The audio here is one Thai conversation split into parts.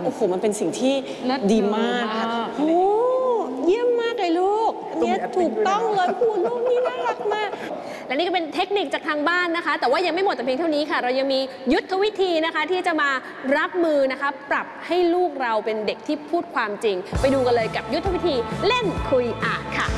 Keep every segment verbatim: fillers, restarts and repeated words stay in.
โอ้โหมันเป็นสิ่งที่ดีมากค่ะโอ้เยี่ยมมากเลยลูกเนี่ยถูกต้องเลยพูดลูกนี่น่ารักมากและนี่ก็เป็นเทคนิคจากทางบ้านนะคะแต่ว่ายังไม่หมดแต่เพียงเท่านี้ค่ะเรายังมียุทธวิธีนะคะที่จะมารับมือนะคะปรับให้ลูกเราเป็นเด็กที่พูดความจริงไปดูกันเลยกับยุทธวิธีเล่นคุยอ่านค่ะ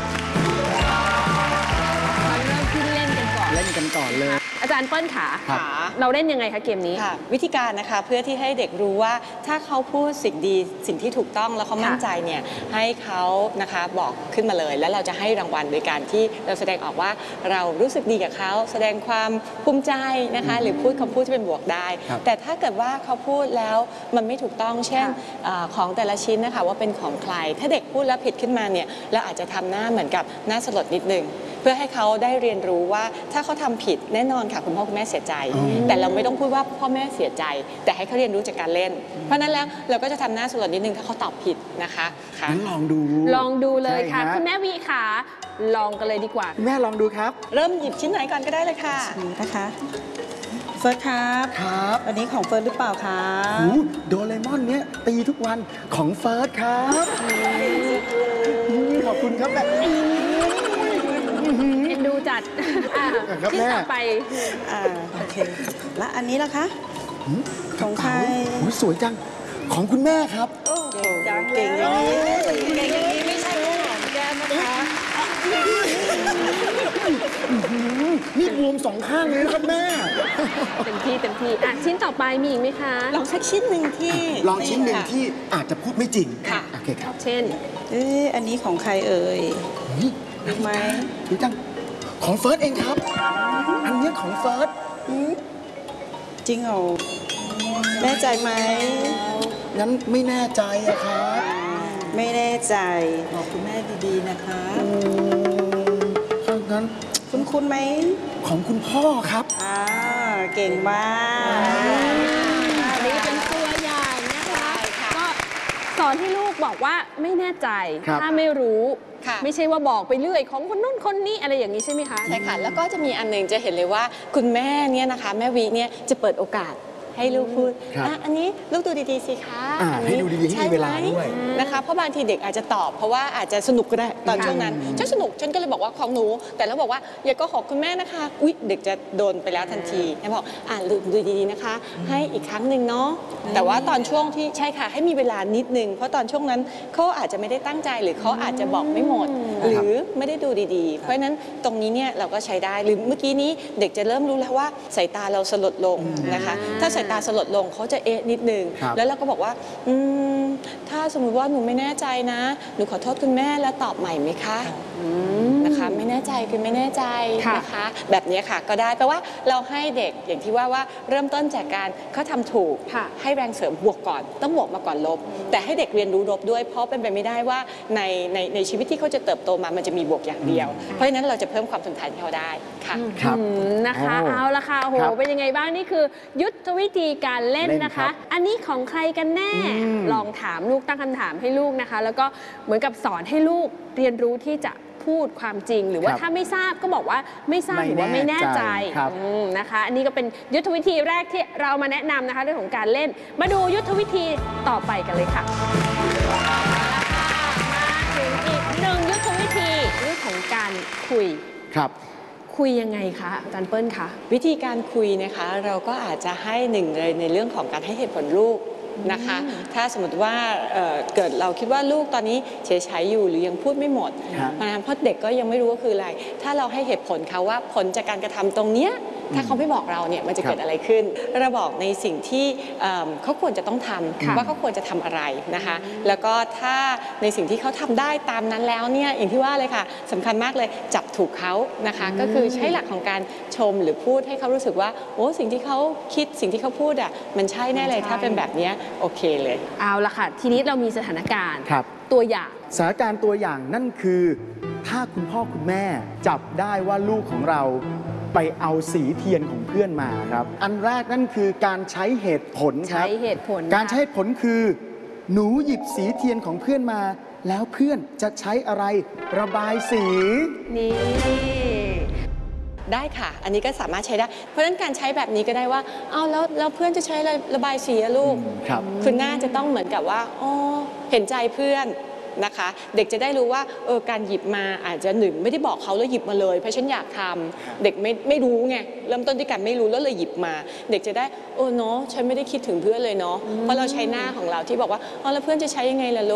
มาเริ่มที่เล่นกันก่อนเล่นกันก่อนเลยอาจารย์เปิ้ลขาเราเล่นยังไงคะเกมนี้วิธีการนะคะเพื่อที่ให้เด็กรู้ว่าถ้าเขาพูดสิ่งดีสิ่งที่ถูกต้องแล้วเขามั่นใจเนี่ยให้เขานะคะบอกขึ้นมาเลยแล้วเราจะให้รางวัลโดยการที่เราแสดงออกว่าเรารู้สึกดีกับเขาแสดงความภูมิใจนะคะหรือพูดคำพูดที่เป็นบวกได้แต่ถ้าเกิดว่าเขาพูดแล้วมันไม่ถูกต้องเช่นของแต่ละชิ้นนะคะว่าเป็นของใครถ้าเด็กพูดแล้วผิดขึ้นมาเนี่ยเราอาจจะทำหน้าเหมือนกับหน้าสลดนิดนึงเพื่อให้เขาได้เรียนรู้ว่าถ้าเขาทำผิดแน่นอนค่ะคุณพ่อคุณแม่เสียใจแต่เราไม่ต้องพูดว่าพ่อแม่เสียใจแต่ให้เขาเรียนรู้จากการเล่นเพราะนั้นแล้วเราก็จะทำหน้าสลดนิดนึงถ้าเขาตอบผิดนะคะค่ะงั้นลองดูลองดูเลยค่ะคุณแม่วีขาลองกันเลยดีกว่าแม่ลองดูครับเริ่มหยิบชิ้นไหนก่อนก็ได้เลยค่ะนี่นะคะเฟิร์สครับครับอันนี้ของเฟิร์สหรือเปล่าครับโดเรมอนเนี้ยตีทุกวันของเฟิร์สครับขอบคุณครับแม่เอ็นดูจัดชิ้นต่อไปอ่าโอเคและอันนี้ล่ะคะของใครสวยจังของคุณแม่ครับเก่งจังเก่งอย่างนี้เก่งอย่างนี้ไม่ใช่ของแก้มนะคะนี่บวมสองข้างเลยครับแม่เต็มที่เต็มที่อ่ะชิ้นต่อไปมีอีกไหมคะลองสักชิ้นหนึ่งที่ลองชิ้นหนึ่งที่อาจจะพูดไม่จริงค่ะโอเคครับเช่นเอออันนี้ของใครเอ่ยรู้ไหมรู้จังของเฟิร์สเองครับอันนี้ของเฟิร์สจริงเหรอแน่ใจไหมงั้นไม่แน่ใจอะครับไม่แน่ใจบอกคุณแม่ดีๆนะคะงั้นคุณคุณไหมของคุณพ่อครับอ่าเก่งมากนี่เป็นตัวอย่างนะคะก็สอนให้ลูกบอกว่าไม่แน่ใจถ้าไม่รู้ไม่ใช่ว่าบอกไปเรื่อยของคนนู้นคนนี้อะไรอย่างนี้ใช่ไหมคะใช่ค่ะแล้วก็จะมีอันนึงจะเห็นเลยว่าคุณแม่เนี่ยนะคะแม่วีเนี่ยจะเปิดโอกาสให้ลูกพูดอันนี้ลูกดูดีๆสิคะให้ดูดีๆให้มีเวลาด้วยนะคะเพราะบางทีเด็กอาจจะตอบเพราะว่าอาจจะสนุกก็ได้ตอนช่วงนั้นฉันสนุกฉันก็เลยบอกว่าของหนูแต่แล้วบอกว่าอย่าก็ขอคุณแม่นะคะอุ๊ยเด็กจะโดนไปแล้วทันทีให้บอกอ่านดูดีๆนะคะให้อีกครั้งหนึ่งเนาะแต่ว่าตอนช่วงที่ใช่ค่ะให้มีเวลานิดนึงเพราะตอนช่วงนั้นเขาอาจจะไม่ได้ตั้งใจหรือเขาอาจจะบอกไม่หมดหรือไม่ได้ดูดีๆเพราะฉะนั้นตรงนี้เนี่ยเราก็ใช้ได้หรือเมื่อกี้นี้เด็กจะเริ่มรู้แล้วว่าสายตาเราสลดลงนะคะถ้าสายตาสลดลงเขาจะเอ๊ะนิดนึงแล้วเราก็บอกว่าอืมถ้าสมมุติว่าหนูไม่แน่ใจนะหนูขอโทษคุณแม่แล้วตอบใหม่ไหมคะนะคะไม่แน่ใจคือไม่แน่ใจนะคะแบบนี้ค่ะก็ได้แปลว่าเราให้เด็กอย่างที่ว่าว่าเริ่มต้นจากการเขาทำถูกให้แรงเสริมบวกก่อนต้องบวกมาก่อนลบแต่ให้เด็กเรียนรู้ลบด้วยเพราะเป็นไปไม่ได้ว่าในในในชีวิตที่เขาจะเติบโตมามันจะมีบวกอย่างเดียวเพราะฉะนั้นเราจะเพิ่มความทนทานให้เขาได้ค่ะนะคะเอาละค่ะโหเป็นยังไงบ้างนี่คือยุทธวิธีการเล่นนะคะอันนี้ของใครกันแน่ลองถามลูกตั้งคำถามให้ลูกนะคะแล้วก็เหมือนกับสอนให้ลูกเรียนรู้ที่จะพูดความจริงหรือว่าถ้าไม่ทราบก็บอกว่าไม่ทราบหรือว่าไม่แน่ใจนะคะอันนี้ก็เป็นยุทธวิธีแรกที่เรามาแนะนำนะคะเรื่องของการเล่นมาดูยุทธวิธีต่อไปกันเลยค่ะมาถึงอีกหนึ่งยุทธวิธีเรื่องของการคุยครับคุยยังไงคะอาจารย์เปิ้ลคะวิธีการคุยนะคะเราก็อาจจะให้หนึ่งเลยในเรื่องของการให้เหตุผลลูกนะคะถ้าสมมติว่า เ, เกิดเราคิดว่าลูกตอนนี้เฉยๆอยู่หรือยังพูดไม่หมดเพราะเด็กก็ยังไม่รู้ว่าคืออะไรถ้าเราให้เหตุผลเขาว่าผลจากการกระทำตรงเนี้ยถ้าเขาไม่บอกเราเนี่ยมันจะเกิดอะไรขึ้นเราบอกในสิ่งที่เขาควรจะต้องทำว่าเขาควรจะทำอะไรนะคะแล้วก็ถ้าในสิ่งที่เขาทำได้ตามนั้นแล้วเนี่ยอย่างที่ว่าเลยค่ะสำคัญมากเลยจับถูกเขานะคะก็คือใช้หลักของการชมหรือพูดให้เขารู้สึกว่าโอ้สิ่งที่เขาคิดสิ่งที่เขาพูดอ่ะมันใช่แน่เลยถ้าเป็นแบบนี้โอเคเลยเอาละค่ะทีนี้เรามีสถานการณ์ตัวอย่างสถานการณ์ตัวอย่างนั่นคือถ้าคุณพ่อคุณแม่จับได้ว่าลูกของเราไปเอาสีเทียนของเพื่อนมาครับอันแรกนั่นคือการใช้เหตุผลครับใช้เหตุผลการใช้เหตุผลคือหนูหยิบสีเทียนของเพื่อนมาแล้วเพื่อนจะใช้อะไรระบายสีนี่ได้ค่ะ อันนี้ก็สามารถใช้ได้ เพราะฉะนั้นการใช้แบบนี้ก็ได้ว่าเอาแล้วแล้วเพื่อนจะใช้อะไรระบายสีอะลูกครับคือหน้าจะต้องเหมือนกับว่าอ๋อเห็นใจเพื่อนนะคะ เด็กจะได้รู้ว่าเออการหยิบมาอาจจะหนึ่งไม่ได้บอกเขาแล้วหยิบมาเลยเพราะฉันอยากทำเด็กไม่ไม่รู้ไงเริ่มต้นด้วยกันไม่รู้แล้วเลยหยิบมา เด็กจะได้เออเนาะฉันไม่ได้คิดถึงเพื่อนเลยเนาะเพราะเราใช้หน้าของเราที่บอกว่าอ๋อแล้วเพื่อนจะใช้ยังไงล่ะลูก